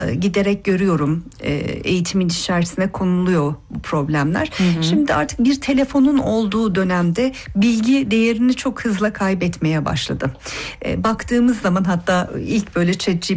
giderek görüyorum, eğitimin içerisine konuluyor bu problemler. Şimdi artık bir telefonun olduğu dönemde bilgi değerini çok hızla kaybetmeye başladı. Baktığımız zaman, hatta ilk böyle ChatGPT